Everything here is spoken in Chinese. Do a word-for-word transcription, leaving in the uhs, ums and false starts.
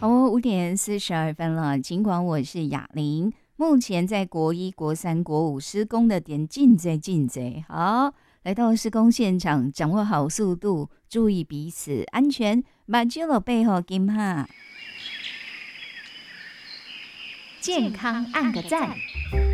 好哦，五点四十二分了。尽管我是哑铃，目前在国一、国三、国五施工的点进贼进贼。好，来到施工现场，掌握好速度，注意彼此安全，把肌肉背后金哈。 健康按个赞。